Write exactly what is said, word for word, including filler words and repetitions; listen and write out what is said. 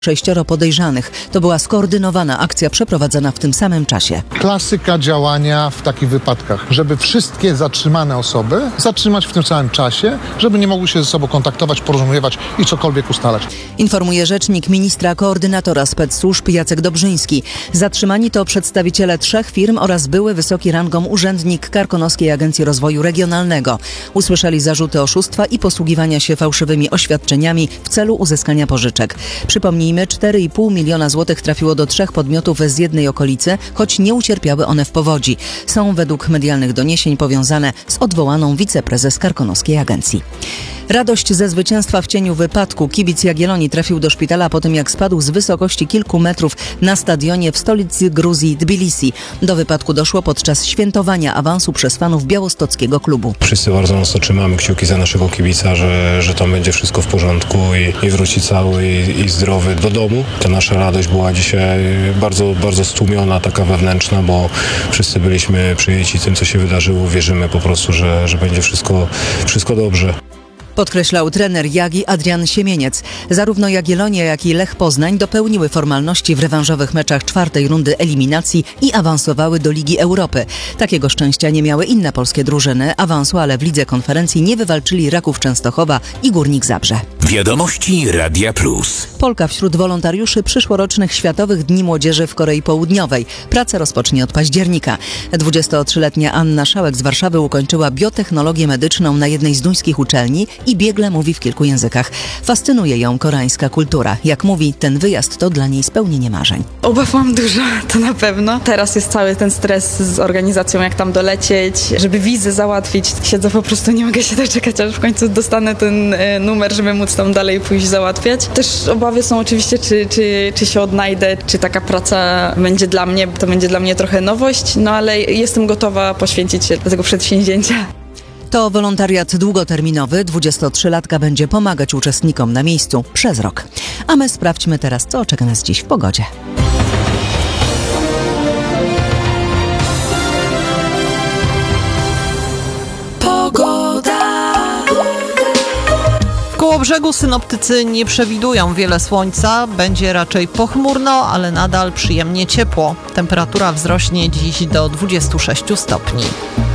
Sześcioro podejrzanych. To była skoordynowana akcja przeprowadzana w tym samym czasie. Klasyka działania w takich wypadkach, żeby wszystkie zatrzymane osoby zatrzymać w tym samym czasie, żeby nie mogły się ze sobą kontaktować, porozumiewać i cokolwiek ustalać. Informuje rzecznik ministra koordynatora spec-służb Jacek Dobrzyński. Zatrzymani to przedstawiciele trzech firm oraz były wysoki rangą urzędnik Karkonoskiej Agencji Rozwoju Regionalnego. Usłyszeli zarzuty oszustwa i posługiwania się fałszywymi oświadczeniami w celu uzyskania pożyczek. Przypomnijmy, cztery i pół miliona złotych trafiło do trzech podmiotów z jednej okolicy, choć nie ucierpiały one w powodzi. Są według medialnych doniesień powiązane z odwołaną wiceprezes Karkonoskiej Agencji. Radość ze zwycięstwa w cieniu wypadku. Kibic Jagiellonii trafił do szpitala po tym, jak spadł z wysokości kilku metrów na stadionie w stolicy Gruzji Tbilisi. Do wypadku doszło podczas świętowania awansu przez fanów białostockiego klubu. Wszyscy bardzo mocno trzymamy kciuki za naszego kibica, że, że tam będzie wszystko w porządku i, i wróci cały i, i zdrowy do domu. Ta nasza radość była dzisiaj bardzo, bardzo stłumiona, taka wewnętrzna, bo wszyscy byliśmy przyjęci tym, co się wydarzyło. Wierzymy po prostu, że, że będzie wszystko, wszystko dobrze. Podkreślał trener Jagi Adrian Siemieniec. Zarówno Jagiellonia, jak i Lech Poznań dopełniły formalności w rewanżowych meczach czwartej rundy eliminacji i awansowały do Ligi Europy. Takiego szczęścia nie miały inne polskie drużyny awansu, ale w Lidze Konferencji nie wywalczyli Raków Częstochowa i Górnik Zabrze. Wiadomości Radia Plus. Polka wśród wolontariuszy przyszłorocznych Światowych Dni Młodzieży w Korei Południowej. Pracę rozpocznie od października. dwudziestotrzyletnia Anna Szałek z Warszawy ukończyła biotechnologię medyczną na jednej z duńskich uczelni i biegle mówi w kilku językach. Fascynuje ją koreańska kultura. Jak mówi, ten wyjazd to dla niej spełnienie marzeń. Obaw mam dużo, to na pewno. Teraz jest cały ten stres z organizacją, jak tam dolecieć, żeby wizę załatwić. Siedzę po prostu, nie mogę się doczekać, aż w końcu dostanę ten e, numer, żeby móc tam dalej pójść załatwiać. Też obawy są oczywiście, czy, czy, czy się odnajdę, czy taka praca będzie dla mnie, to będzie dla mnie trochę nowość, no ale jestem gotowa poświęcić się dla tego przedsięwzięcia. To wolontariat długoterminowy. dwudziestotrzylatka będzie pomagać uczestnikom na miejscu przez rok. A my sprawdźmy teraz, co czeka nas dziś w pogodzie. W Kołobrzegu synoptycy nie przewidują wiele słońca. Będzie raczej pochmurno, ale nadal przyjemnie ciepło. Temperatura wzrośnie dziś do dwudziestu sześciu stopni.